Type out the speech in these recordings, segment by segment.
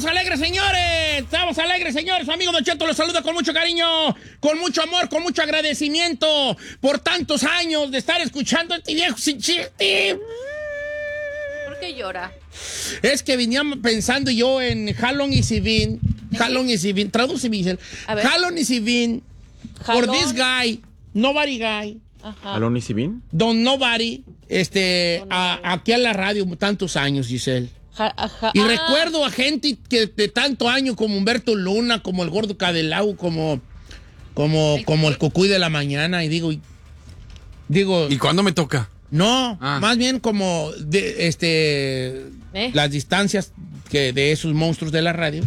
Estamos alegres, señores. Estamos alegres, señores. Su amigo Don Cheto los saluda con mucho cariño, con mucho amor, con mucho agradecimiento por tantos años de estar escuchando a este viejo sin chiste. ¿Por qué llora? Es que venía pensando yo en How long is he been? Traduce, Michelle. How long is he been? For this guy, nobody guy. Ajá. ¿Alon y Sibin? Don Nobody, aquí a la radio tantos años, Giselle. Y recuerdo a gente que de tanto año como Humberto Luna, como el Gordo Cadelau, como el Cucuy de la Mañana, y digo, ¿y cuándo me toca? No, más bien como las distancias de esos monstruos de la radio,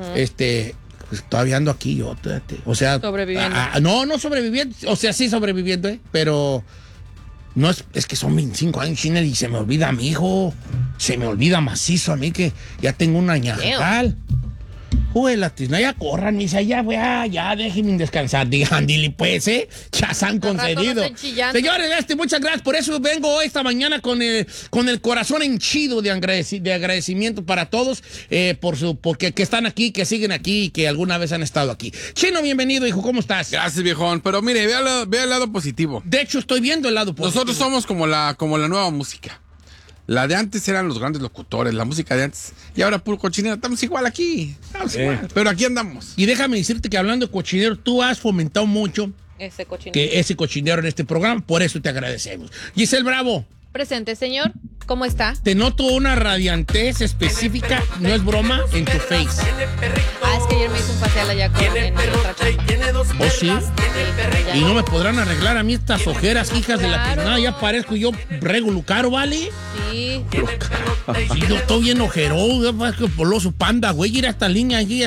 pues todavía ando aquí yo, o sea, sobreviviendo. No sobreviviendo, o sea, sí sobreviviendo, pero no es que son 25 años, China, y se me olvida a mi hijo, se me olvida macizo a mí que ya tengo un añacal. Juela, ya corran, misa, ya déjenme descansar, díganle pues, ya se han concedido. Señores, muchas gracias, por eso vengo hoy esta mañana con el corazón henchido de agradecimiento para todos, porque que están aquí, que siguen aquí y que alguna vez han estado aquí. Chino, bienvenido, hijo, ¿cómo estás? Gracias, viejón, pero mire, vea el lado positivo. De hecho, estoy viendo el lado positivo. Nosotros somos como la nueva música. La de antes eran los grandes locutores, la música de antes. Y ahora puro cochinero. Estamos igual aquí. Igual, pero aquí andamos. Y déjame decirte que hablando de cochinero, tú has fomentado mucho ese cochinero en este programa. Por eso te agradecemos. Giselle Bravo. Presente, señor. ¿Cómo está? Te noto una radiantez específica, no es broma, en tu face. Es que ayer me hice un facial allá con el ¿Oh, sí? Y no me podrán arreglar a mí estas ojeras, hijas de la tiznada. Ya parezco yo Regulo Caro, ¿vale? Sí. Sí, yo estoy bien ojerón, yo parezco Poloso Panda, güey. Ir a esta línea aquí,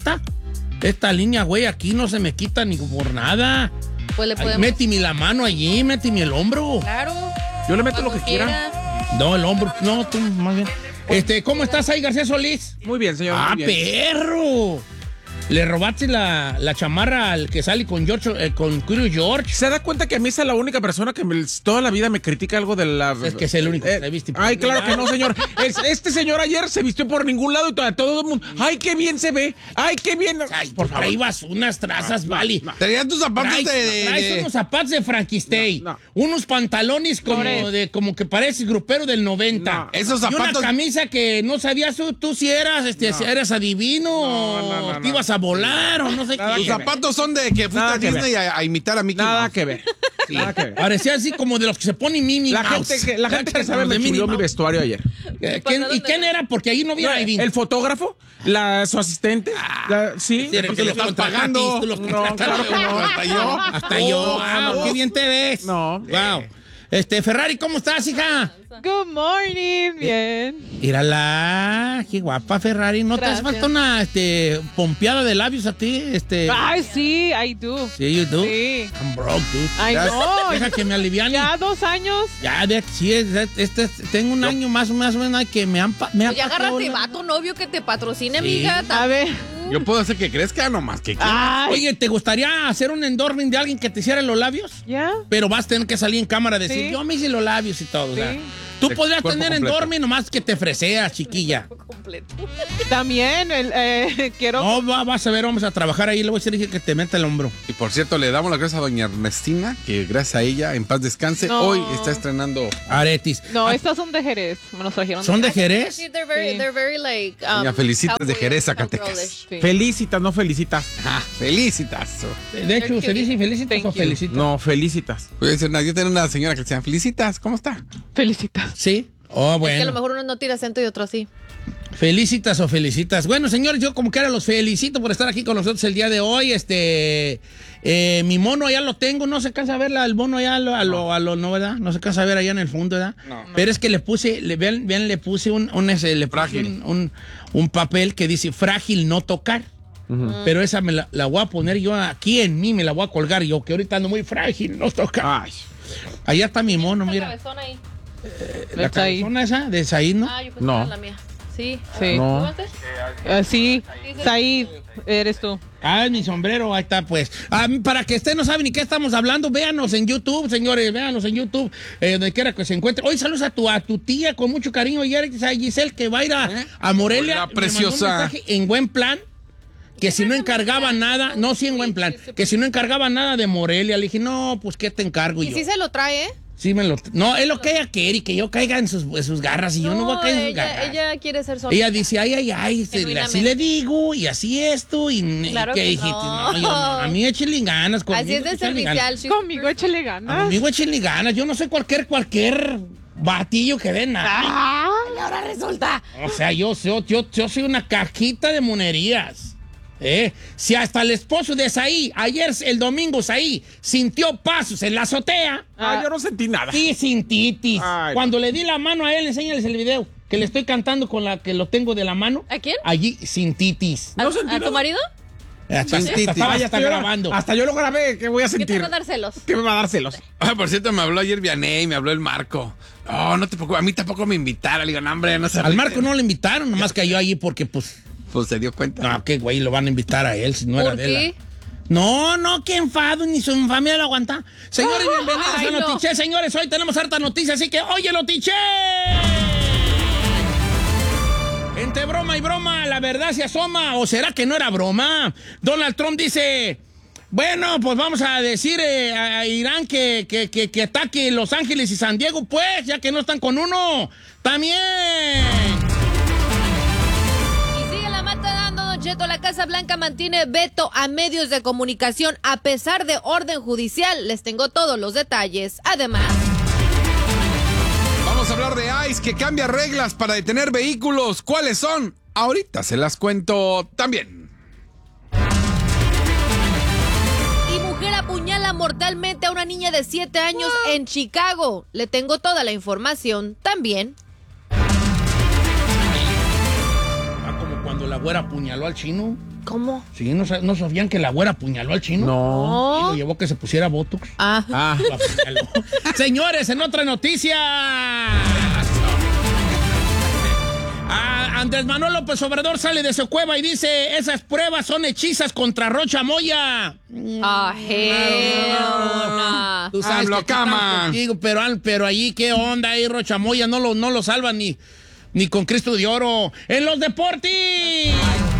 esta línea, güey, aquí no se me quita ni por nada. Pues le podemos... Méteme la mano allí, méteme el hombro. Claro. Yo le meto lo que quiera. No, el hombro, no, tú más bien. ¿Cómo estás ahí, García Solís? Muy bien, señor. ¡Ah, muy bien. perro! Le robaste la chamarra al que sale con con Curious George. ¿Se da cuenta que a mí es la única persona que toda la vida me critica algo de la... Es que es el único que te viste. Ay, claro que no, señor. Este señor ayer se vistió por ningún lado y todo el mundo... ¡Ay, qué bien se ve! ¡Ay, qué bien! Ay, por favor. Traías unas trazas, vale. Tenías tus zapatos Traes unos zapatos de Frankenstein. Unos pantalones como que pareces grupero del 90. No. Esos zapatos... Y una camisa que no sabías tú si eras, eras adivino. Te ibas a volar o no sé qué. Los zapatos son de que fuiste a Disney a imitar a Mickey Mouse. Nada que ver. Sí. Nada que ver. Parecía así como de los que se ponen Minnie Mouse. La gente que sabe me chuleó mi vestuario ayer. ¿Quién era? Porque ahí no vi a el fotógrafo, su asistente. Sí. Porque lo estás pagando. No, claro que no. Hasta yo. Wow, qué bien te ves. No. Wow. Ferrari, ¿cómo estás, hija? Good morning, bien. Mírala, qué guapa, Ferrari. ¿No Gracias. te hace falta una pompeada de labios a ti? Ay, sí, I do. Sí, you do. Sí. I'm broke, dude. Ay, no. Deja que me aliviane. Ya 2 años. Ya, sí, tengo un año más o menos que me han Ya agárrate, vato, novio que te patrocine, amiga. A ver. Yo puedo hacer que crezca nomás que Ay. Oye, ¿te gustaría hacer un endorsement de alguien que te hiciera los labios? Ya. Pero vas a tener que salir en cámara a decir, Sí. yo me hice los labios y todo. Sí. O sea, tú De podrías cuerpo tener completo. endorsement nomás que te freseas, chiquilla. Completo. También quiero. No, vas a ver, vamos a trabajar ahí. Le voy a decir que te meta el hombro. Y por cierto, le damos las gracias a doña Ernestina, que gracias a ella, en paz descanse, No. hoy está estrenando... Aretis. No, estas son de Jerez. Me los trajeron. ¿Son de Jerez? Sí, they're very like... Doña Felicitas de cowboy- Jerez, Zacatecas. cowgirlish. Sí. Felicitas, no felicitas. Felicitas. De hecho, ¿se dice felicitas Thank o you. felicitas? No, felicitas. Yo tengo una señora que se llama Felicitas, ¿cómo está? Felicitas. Sí. Oh, Es que a lo bueno. mejor uno no tira acento y otro sí. Felicitas o felicitas. Bueno, señores, yo como que ahora los felicito por estar aquí con nosotros el día de hoy. Mi mono ya lo tengo, no se cansa a ver el mono ya no, ¿verdad? No se cansa a ver allá en el fondo, ¿verdad? No. Pero es que le puse, vean, le puse un papel que dice frágil no tocar. Pero esa me la voy a poner yo aquí en mí, me la voy a colgar yo, que ahorita ando muy frágil, no tocar. Ay. Allá está mi mono, Esa mira. cabezona ahí. La cabezona esa de Said, ¿no? Ah, yo pensé No. que era la mía. Sí. Sí. No. ¿Tú antes? Sí, Said, eres tú. Ah, es mi sombrero, ahí está, pues. Para que usted no sabe ni qué estamos hablando, véanos en YouTube, señores, véanos en YouTube, donde quiera que se encuentre. Hoy saludos a tu tía con mucho cariño, ayer a Giselle, que va a ir a Morelia. Hola, preciosa. Me mandó un mensaje en buen plan, que si no encargaba nada, no, sí en buen plan, que si no encargaba nada de Morelia, le dije, no, pues, ¿qué te encargo Y yo? sí se lo trae, ¿eh? Sí, no, es lo que ella quiere, y que yo caiga en sus garras, y yo no voy a caer en sus garras. Ella quiere ser sola. Ella dice, ay, así Genuinamente. le digo, y así esto, y Claro que que dijiste, no. yo no, a mí échenle ganas. Así es de échenle ganas. servicial. Conmigo échale ganas. Conmigo échenle ganas, yo no soy cualquier batillo que dé nada. Y ahora resulta. O sea, yo soy una cajita de monerías. Si hasta el esposo de Saí, ayer, el domingo, Saí, sintió pasos en la azotea. Yo no sentí nada. Sí, sin titis. Ay, Cuando le di la mano a él, enséñales el video, que le estoy cantando con la que lo tengo de la mano. ¿A quién? Allí, sin titis. No sentí ¿A tu nada. marido? Hasta titis. está Hasta yo lo- grabando. Hasta yo lo grabé, ¿qué voy a ¿Qué te sentir? va a dar celos? ¿Qué me va a dar celos? Por cierto, me habló ayer Vianey, me habló el Marco. No te preocupes, a mí tampoco me invitaron. Le digo, no, hombre, no se Al Marco no lo invitaron, nomás cayó allí porque, pues, Pues se dio cuenta. no, qué güey, lo van a invitar a él si no era ¿Por de qué? él. No, qué enfado, ni su familia lo aguanta. Señores, bienvenidos Ay, a no. Notiche. Señores, hoy tenemos harta noticia, así que oye, Notiche. Entre broma y broma, la verdad se asoma, o será que no era broma. Donald Trump dice, bueno, pues vamos a decir a Irán que ataque Los Ángeles y San Diego, pues, ya que no están con uno. También. Y sigue la mata dando, Don Cheto. La Casa Blanca mantiene veto a medios de comunicación a pesar de orden judicial. Les tengo todos los detalles. Además, Vamos a hablar de ICE, que cambia reglas para detener vehículos. ¿Cuáles son? Ahorita se las cuento también. y mujer apuñala mortalmente a una niña de 7 años en Chicago. Le tengo toda la información también. Como cuando la güera apuñaló al chino. ¿Cómo? Sí, ¿no sabían que la güera apuñaló al chino? No. Y lo llevó a que se pusiera Botox. Ah. Lo apuñaló. Señores, en otra noticia. Andrés Manuel López Obrador sale de su cueva y dice, esas pruebas son hechizas contra Rocha Moya. Ah, hell no. Tú sabes AMLO, que aquí estamos cama. contigo, pero allí, ¿qué onda ahí, Rocha Moya? No lo salvan ni con Cristo de Oro. En los deportes.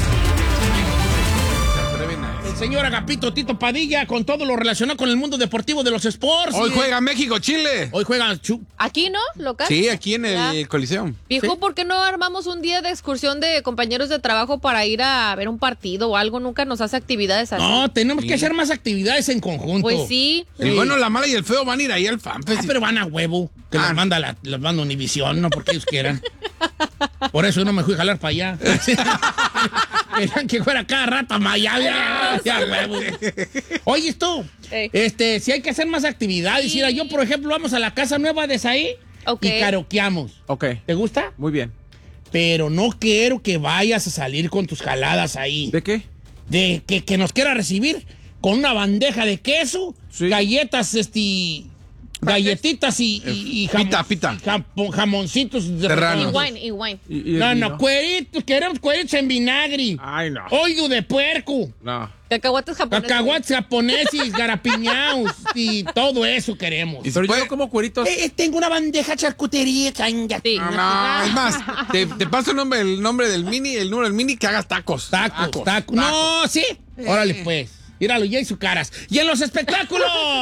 El señor Agapito Tito Padilla con todo lo relacionado con el mundo deportivo de los sports. Hoy juega México, Chile. Hoy juega ¿Aquí no? ¿Local? Sí, aquí en Ya. el Coliseo. Viejo, Sí. ¿por qué no armamos un día de excursión de compañeros de trabajo para ir a ver un partido o algo? Nunca nos hace actividades así. No, tenemos Sí. que hacer más actividades en conjunto. Pues sí. El bueno, la mala y el feo van a ir ahí al FanFest. Pero van a huevo, que los manda Univisión, no porque ellos quieran. Por eso no me fui a jalar para allá. Querían que fuera cada rato a Miami. Ya, huevo. Oye, tú, Ey. si hay que hacer más actividades. Sí. Mira, yo, por ejemplo, vamos a la casa nueva de Saí Ok. y karaokeamos. Ok, ¿Te gusta? muy bien. Pero no quiero que vayas a salir con tus jaladas ahí. ¿De qué? De que nos quiera recibir con una bandeja de queso, Sí. galletas, galletitas y Pita. jamoncitos de Serranos. Y wine, y wine. No, cueritos, queremos cueritos en vinagre. Ay, no. Oído de puerco, No. Cacahuates japoneses. cacahuates japoneses, garapiñaus y todo eso queremos. Y Pero puede- yo como cueritos. Tengo una bandeja charcutería, cállate. Sí. No, es más, te paso el número del mini que hagas tacos. Tacos. No, sí. Órale, pues. Míralo, ya y sus caras. Y en los espectáculos.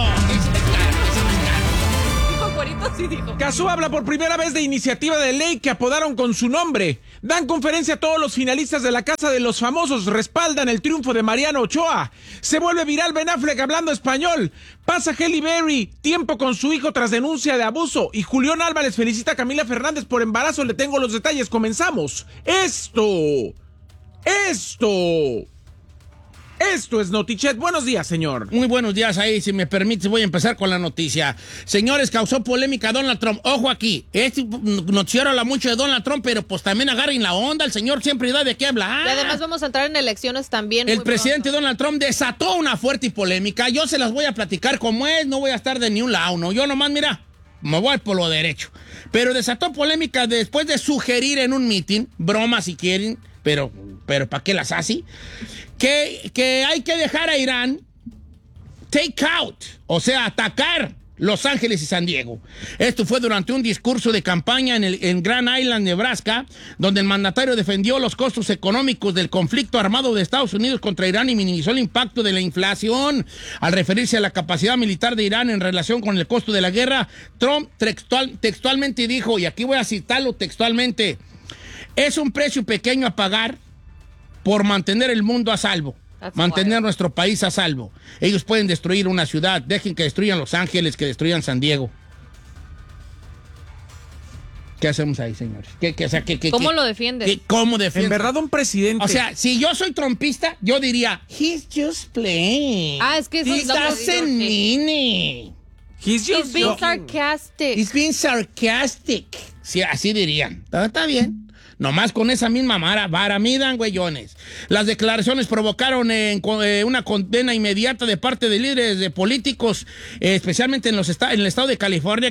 Dijo cuerito, sí dijo. Cazú habla por primera vez de iniciativa de ley que apodaron con su nombre. Dan conferencia a todos los finalistas de la Casa de los Famosos. Respaldan el triunfo de Mariano Ochoa. Se vuelve viral Ben Affleck hablando español. Pasa Halle Berry tiempo con su hijo tras denuncia de abuso. Y Julián Álvarez felicita a Camila Fernández por embarazo. Le tengo los detalles. Comenzamos. Esto es Notichet. Buenos días, señor. Muy buenos días ahí, si me permite, voy a empezar con la noticia. Señores, causó polémica Donald Trump. Ojo aquí, este noticiero habla mucho de Donald Trump, pero pues también agarren la onda, el señor siempre da de qué hablar. Y además vamos a entrar en elecciones también. El muy presidente pronto. Donald Trump desató una fuerte polémica. Yo se las voy a platicar como es, no voy a estar de ni un lado, ¿no? Yo nomás, mira, me voy por lo derecho. Pero desató polémica después de sugerir en un meeting, broma si quieren, pero ¿para qué las hace? Que hay que dejar a Irán take out, o sea, atacar Los Ángeles y San Diego. Esto fue durante un discurso de campaña en Grand Island, Nebraska, donde el mandatario defendió los costos económicos del conflicto armado de Estados Unidos contra Irán y minimizó el impacto de la inflación. Al referirse a la capacidad militar de Irán en relación con el costo de la guerra, Trump textualmente dijo, y aquí voy a citarlo textualmente, es un precio pequeño a pagar por mantener el mundo a salvo. Mantener nuestro país a salvo. Ellos pueden destruir una ciudad. Dejen que destruyan Los Ángeles, que destruyan San Diego. ¿Qué hacemos ahí, señores? ¿Cómo lo defiendes? ¿Cómo defiendes? En verdad, un presidente. O sea, si yo soy trumpista, yo diría, he's just playing. Es que eso He doesn't mean it. He's He's being sarcastic. He's being sarcastic. Sí, así dirían. Está bien. Nomás con esa misma vara midan, güeyones. Las declaraciones provocaron una condena inmediata de parte de líderes de políticos, especialmente en el estado de California,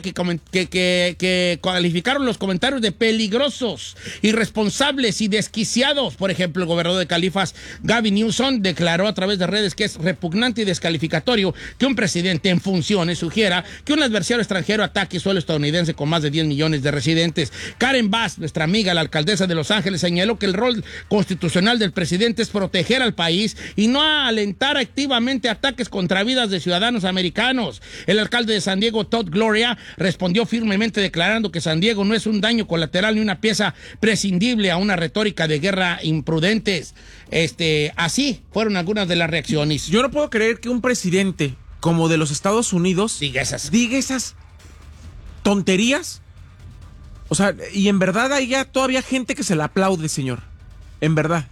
que calificaron los comentarios de peligrosos, irresponsables y desquiciados. Por ejemplo, el gobernador de Califas, Gavin Newsom, declaró a través de redes que es repugnante y descalificatorio que un presidente en funciones sugiera que un adversario extranjero ataque suelo estadounidense con más de 10 millones de residentes. Karen Bass, nuestra amiga, la alcaldesa de Los Ángeles, señaló que el rol constitucional del presidente es proteger al país y no alentar activamente ataques contra vidas de ciudadanos americanos. El alcalde de San Diego, Todd Gloria, respondió firmemente declarando que San Diego no es un daño colateral ni una pieza prescindible a una retórica de guerra imprudentes. Así fueron algunas de las reacciones. Yo no puedo creer que un presidente como de los Estados Unidos diga esas tonterías. O sea, y en verdad hay ya todavía gente que se la aplaude, señor. En verdad.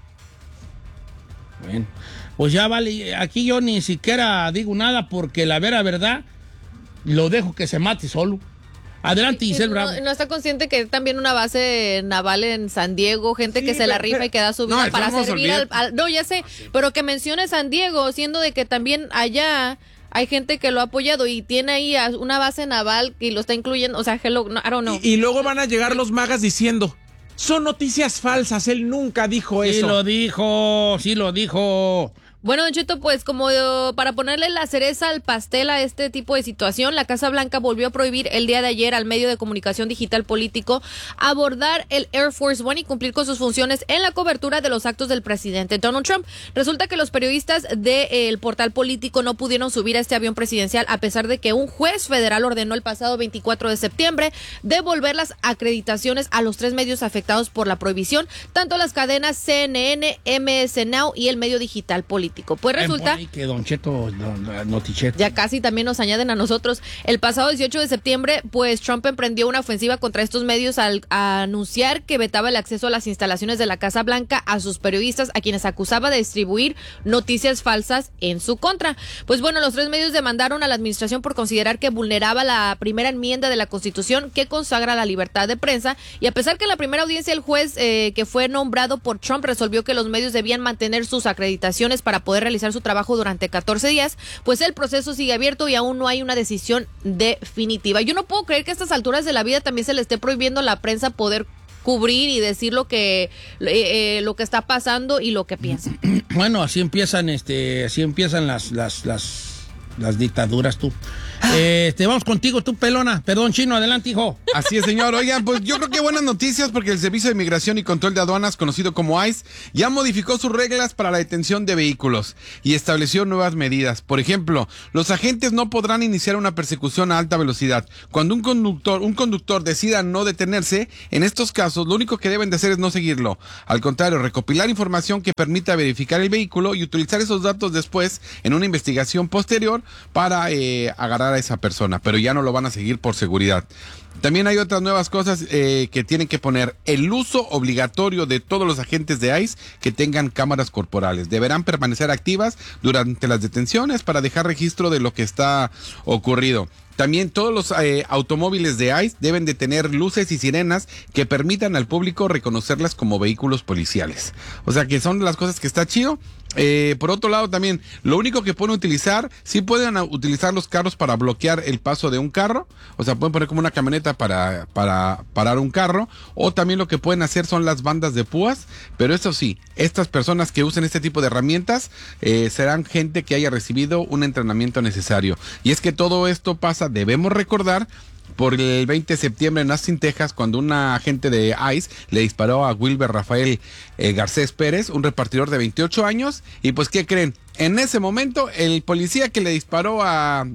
Bueno, pues ya vale. Aquí yo ni siquiera digo nada porque la verdad lo dejo que se mate solo. Adelante, Giselle Bravo. No está consciente que hay también una base naval en San Diego, gente que se la rifa y que da su vida para servir al... No, ya sé, pero que mencione San Diego, siendo de que también allá... Hay gente que lo ha apoyado y tiene ahí una base naval y lo está incluyendo. O sea, hello, no, I don't know. Y luego van a llegar los magas diciendo, son noticias falsas, él nunca dijo eso. Sí lo dijo. Bueno, Don Cheto, pues como para ponerle la cereza al pastel a este tipo de situación, la Casa Blanca volvió a prohibir el día de ayer al medio de comunicación digital político abordar el Air Force One y cumplir con sus funciones en la cobertura de los actos del presidente Donald Trump. Resulta que los periodistas del portal político no pudieron subir a este avión presidencial a pesar de que un juez federal ordenó el pasado 24 de septiembre devolver las acreditaciones a los 3 medios afectados por la prohibición, tanto las cadenas CNN, MS Now y el medio digital político. Pues resulta que Don Cheto, Notichet. Ya casi también nos añaden a nosotros. El pasado 18 de septiembre, pues Trump emprendió una ofensiva contra estos medios al anunciar que vetaba el acceso a las instalaciones de la Casa Blanca a sus periodistas, a quienes acusaba de distribuir noticias falsas en su contra. Pues bueno, los 3 medios demandaron a la administración por considerar que vulneraba la primera enmienda de la Constitución que consagra la libertad de prensa, y a pesar que en la primera audiencia el juez que fue nombrado por Trump resolvió que los medios debían mantener sus acreditaciones para poder realizar su trabajo durante 14 días, pues el proceso sigue abierto y aún no hay una decisión definitiva. Yo no puedo creer que a estas alturas de la vida también se le esté prohibiendo a la prensa poder cubrir y decir lo que está pasando y lo que piensa. Bueno, así empiezan las dictaduras, tú. Vamos contigo, tú, pelona. Perdón, Chino, adelante, hijo. Así es, señor. Oigan, pues yo creo que buenas noticias porque el Servicio de Migración y Control de Aduanas, conocido como ICE, ya modificó sus reglas para la detención de vehículos y estableció nuevas medidas. Por ejemplo, los agentes no podrán iniciar una persecución a alta velocidad. Cuando un conductor decida no detenerse, en estos casos, lo único que deben de hacer es no seguirlo. Al contrario, recopilar información que permita verificar el vehículo y utilizar esos datos después en una investigación posterior para agarrar a esa persona, pero ya no lo van a seguir por seguridad. También hay otras nuevas cosas que tienen que poner: el uso obligatorio de todos los agentes de ICE que tengan cámaras corporales. Deberán permanecer activas durante las detenciones para dejar registro de lo que está ocurrido. también todos los automóviles de ICE deben de tener luces y sirenas que permitan al público reconocerlas como vehículos policiales. O sea que son las cosas que está chido. Por otro lado también, lo único que pueden utilizar, sí pueden utilizar los carros para bloquear el paso de un carro, o sea, pueden poner como una camioneta para parar un carro, o también lo que pueden hacer son las bandas de púas, pero eso sí, estas personas que usen este tipo de herramientas serán gente que haya recibido un entrenamiento necesario. Y es que todo esto pasa, debemos recordar, por el 20 de septiembre en Austin, Texas, cuando un agente de ICE le disparó a Wilber Rafael Garcés Pérez, un repartidor de 28 años, y pues, ¿qué creen? En ese momento, el policía que le disparó a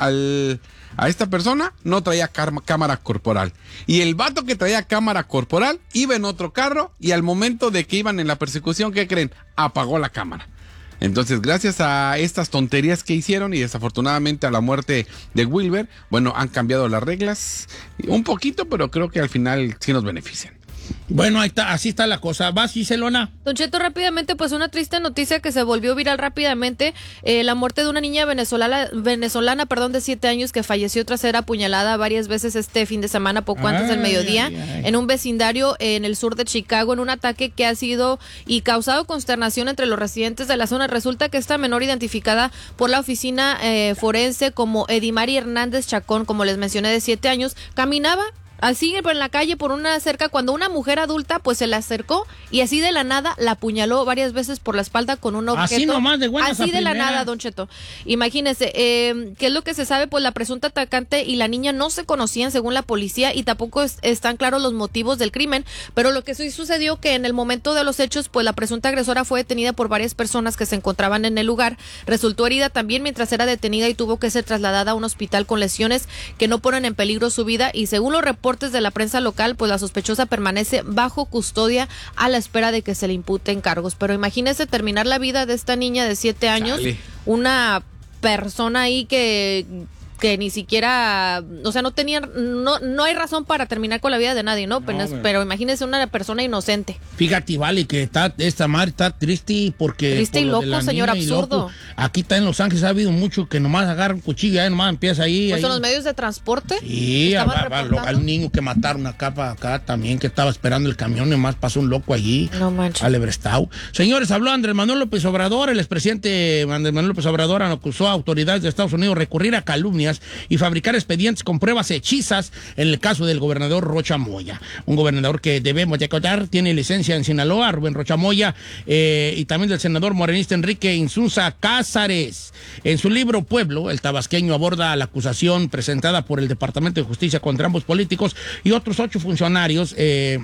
esta persona no traía cámara corporal. Y el vato que traía cámara corporal iba en otro carro, y al momento de que iban en la persecución, ¿qué creen? Apagó la cámara. Entonces, gracias a estas tonterías que hicieron y desafortunadamente a la muerte de Wilber, bueno, han cambiado las reglas un poquito, pero creo que al final sí nos benefician. Bueno, ahí está, así está la cosa. ¿Vas, Giselona? Don Cheto, rápidamente, pues una triste noticia que se volvió viral rápidamente. La muerte de una niña venezolana, de 7 años que falleció tras ser apuñalada varias veces este fin de semana, poco antes del mediodía, en un vecindario en el sur de Chicago, en un ataque que ha sido y causado consternación entre los residentes de la zona. Resulta que esta menor, identificada por la oficina forense como Edimari Hernández Chacón, como les mencioné, de 7 años, caminaba así en la calle por una cerca cuando una mujer adulta pues se le acercó y así de la nada la apuñaló varias veces por la espalda con un objeto. Así nomás de buenas así de la nada, Don Cheto. Imagínese, ¿qué es lo que se sabe? Pues la presunta atacante y la niña no se conocían según la policía y tampoco están claros los motivos del crimen, pero lo que sí sucedió que en el momento de los hechos pues la presunta agresora fue detenida por varias personas que se encontraban en el lugar. Resultó herida también mientras era detenida y tuvo que ser trasladada a un hospital con lesiones que no ponen en peligro su vida, y según los reportes de la prensa local, pues la sospechosa permanece bajo custodia a la espera de que se le imputen cargos. Pero imagínese terminar la vida de esta niña de 7 años, una persona ahí que ni siquiera, o sea, no hay razón para terminar con la vida de nadie, ¿no? Pero imagínese una persona inocente. Fíjate, vale, que esta madre está triste porque... Triste y loco, señor absurdo. Loco. Aquí está en Los Ángeles, ha habido mucho que nomás agarra un cuchillo y nomás empieza ahí. Pues en los medios de transporte. Sí, al niño que mataron acá también, que estaba esperando el camión, nomás pasó un loco allí. No manches. Al Ebrestau. Señores, habló Andrés Manuel López Obrador. El expresidente Andrés Manuel López Obrador acusó a autoridades de Estados Unidos recurrir a calumnias y fabricar expedientes con pruebas hechizas en el caso del gobernador Rocha Moya. Un gobernador que debemos de contar, tiene licencia en Sinaloa, Rubén Rocha Moya, y también del senador morenista Enrique Insunza Cázares. En su libro Pueblo, el tabasqueño aborda la acusación presentada por el Departamento de Justicia contra ambos políticos y otros 8 funcionarios.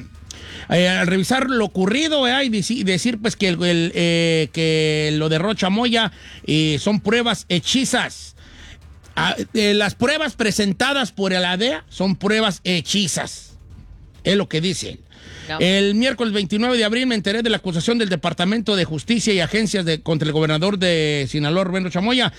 Al revisar lo ocurrido y decir pues que lo de Rocha Moya son pruebas hechizas. Las pruebas presentadas por la DEA son pruebas hechizas. Es lo que dice él. No. El miércoles 29 de abril me enteré de la acusación del Departamento de Justicia y agencias contra el gobernador de Sinaloa, Rubén Rocha Moya.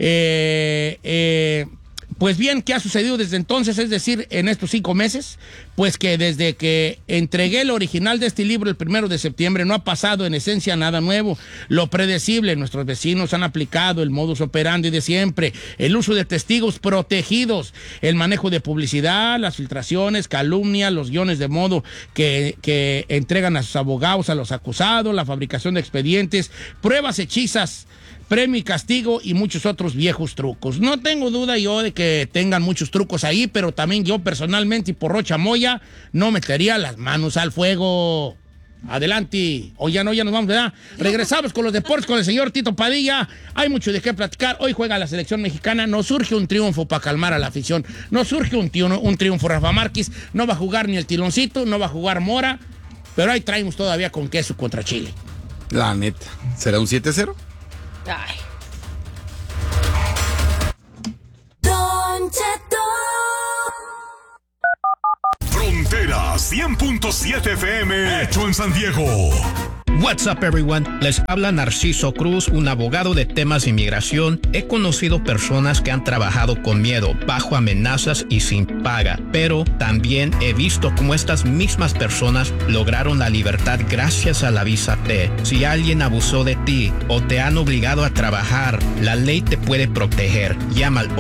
Pues bien, ¿qué ha sucedido desde entonces? Es decir, en estos 5 meses, pues que desde que entregué el original de este libro el 1 de septiembre no ha pasado en esencia nada nuevo. Lo predecible, nuestros vecinos han aplicado el modus operandi de siempre, el uso de testigos protegidos, el manejo de publicidad, las filtraciones, calumnia, los guiones de modo que entregan a sus abogados, a los acusados, la fabricación de expedientes, pruebas hechizas, premio y castigo y muchos otros viejos trucos. No tengo duda yo de que tengan muchos trucos ahí, pero también yo personalmente y por Rocha Moya no metería las manos al fuego. Adelante. O ya no, ya nos vamos, ¿verdad? Regresamos con los deportes con el señor Tito Padilla. Hay mucho de qué platicar. Hoy juega la selección mexicana. Nos surge un triunfo para calmar a la afición. Nos surge un triunfo Rafa Márquez. No va a jugar ni el Tiloncito, no va a jugar Mora, pero ahí traemos todavía con queso contra Chile. La neta. ¿Será un 7-0? Ay. Don Cheto. Frontera 100.7 FM, hecho en San Diego. What's up, everyone? Les habla Narciso Cruz, un abogado de temas de inmigración. He conocido personas que han trabajado con miedo, bajo amenazas y sin paga, pero también he visto cómo estas mismas personas lograron la libertad gracias a la visa T. Si alguien abusó de ti o te han obligado a trabajar, la ley te puede proteger. Llama al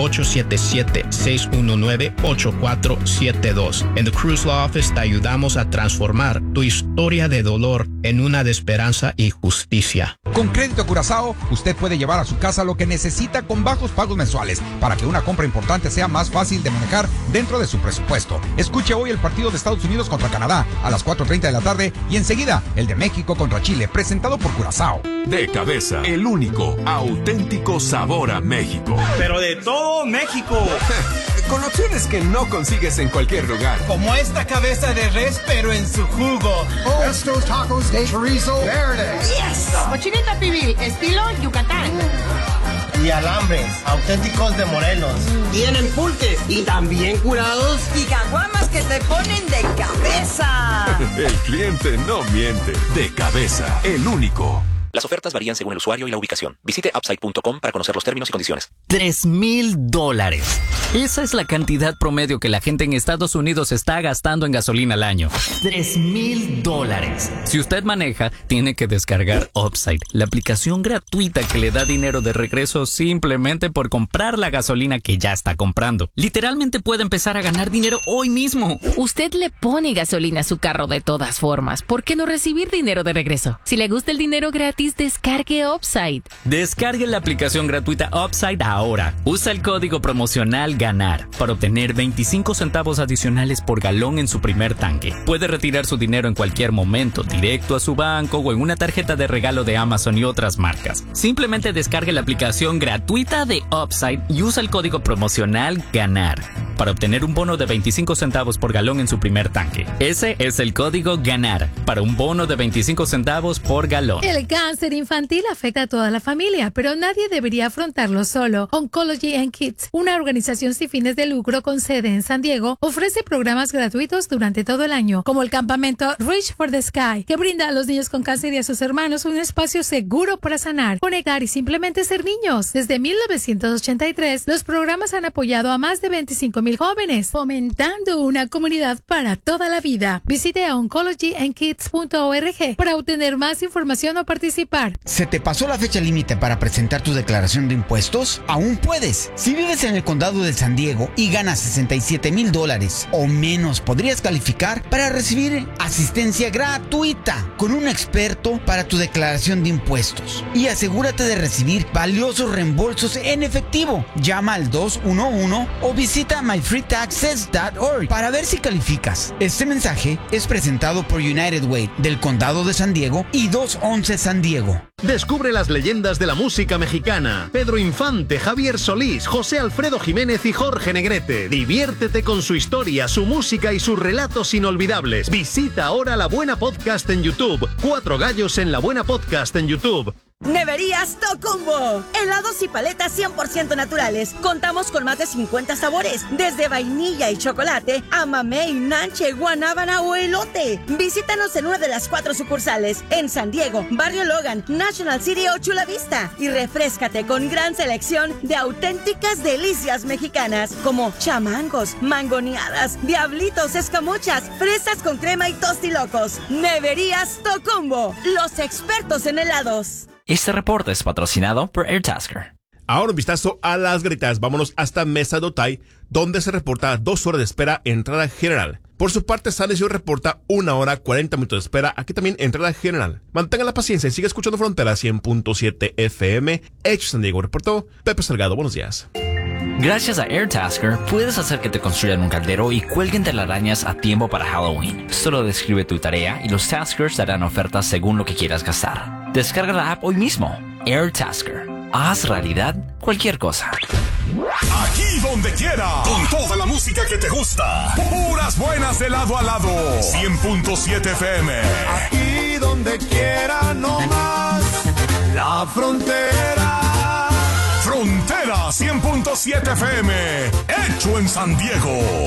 877-619-8472. En The Cruz Law Office te ayudamos a transformar tu historia de dolor en una de esperanza y justicia. Con Crédito Curazao, usted puede llevar a su casa lo que necesita con bajos pagos mensuales para que una compra importante sea más fácil de manejar dentro de su presupuesto. Escuche hoy el partido de Estados Unidos contra Canadá a las 4:30 de la tarde y enseguida el de México contra Chile, presentado por Curazao. De Cabeza, el único, auténtico sabor a México. Pero de todo México. Con opciones que no consigues en cualquier lugar. Como esta cabeza de res, pero en su jugo. Estos tacos de chorizo verde. Yes. Cochinita pibil, estilo Yucatán. Y alambres, auténticos de Morelos. Tienen pulques y también curados. Y caguamas que te ponen de cabeza. El cliente no miente. De Cabeza, el único. Las ofertas varían según el usuario y la ubicación. Visite upside.com para conocer los términos y condiciones. $3,000. Esa es la cantidad promedio que la gente en Estados Unidos está gastando en gasolina al año. $3,000. Si usted maneja, tiene que descargar Upside, la aplicación gratuita que le da dinero de regreso simplemente por comprar la gasolina que ya está comprando. Literalmente puede empezar a ganar dinero hoy mismo. Usted le pone gasolina a su carro de todas formas. ¿Por qué no recibir dinero de regreso? Si le gusta el dinero gratis, descargue Upside. Descargue la aplicación gratuita Upside ahora. Usa el código promocional GANAR para obtener 25 centavos adicionales por galón en su primer tanque. Puede retirar su dinero en cualquier momento, directo a su banco o en una tarjeta de regalo de Amazon y otras marcas. Simplemente descargue la aplicación gratuita de Upside y usa el código promocional GANAR para obtener un bono de 25 centavos por galón en su primer tanque. Ese es el código GANAR para un bono de 25 centavos por galón. El cáncer infantil afecta a toda la familia, pero nadie debería afrontarlo solo. Oncology and Kids, una organización sin fines de lucro con sede en San Diego, ofrece programas gratuitos durante todo el año, como el campamento Reach for the Sky, que brinda a los niños con cáncer y a sus hermanos un espacio seguro para sanar, conectar y simplemente ser niños. Desde 1983, los programas han apoyado a más de 25,000 jóvenes, fomentando una comunidad para toda la vida. Visite a oncologyandkids.org para obtener más información o participar. ¿Se te pasó la fecha límite para presentar tu declaración de impuestos? Aún puedes. Si vives en el condado de San Diego y ganas $67,000 o menos, podrías calificar para recibir asistencia gratuita con un experto para tu declaración de impuestos. Y asegúrate de recibir valiosos reembolsos en efectivo. Llama al 211 o visita myfreetaxes.org para ver si calificas. Este mensaje es presentado por United Way del condado de San Diego y 211 San Diego. Descubre las leyendas de la música mexicana. Pedro Infante, Javier Solís, José Alfredo Jiménez y Jorge Negrete. Diviértete con su historia, su música y sus relatos inolvidables. Visita ahora La Buena Podcast en YouTube. 4 gallos en La Buena Podcast en YouTube. Neverías Tocumbo. Helados y paletas 100% naturales. Contamos con más de 50 sabores, desde vainilla y chocolate a mamey, nanche, guanábana o elote. Visítanos en una de las 4 sucursales en San Diego, Barrio Logan, National City o Chula Vista y refréscate con gran selección de auténticas delicias mexicanas como chamangos, mangoneadas, diablitos, escamochas, fresas con crema y tostilocos. Neverías Tocumbo, los expertos en helados. Este reporte es patrocinado por AirTasker. Ahora un vistazo a las grietas. Vámonos hasta Mesa de Otay, donde se reporta 2 horas de espera en entrada general. Por su parte, San Isidro reporta 1 hora 40 minutos de espera. Aquí también entrada general. Mantenga la paciencia y siga escuchando Frontera 100.7 FM. Hecho San Diego, reportó Pepe Salgado. Buenos días. Gracias a AirTasker, puedes hacer que te construyan un caldero y cuelguen telarañas a tiempo para Halloween. Solo describe tu tarea y los Taskers darán ofertas según lo que quieras gastar. Descarga la app hoy mismo. AirTasker. Haz realidad cualquier cosa. Aquí donde quiera, con toda la música que te gusta. Puras buenas de lado a lado. 100.7 FM. Aquí donde quiera, no más. La frontera. Frontera 100.7 FM. Hecho en San Diego.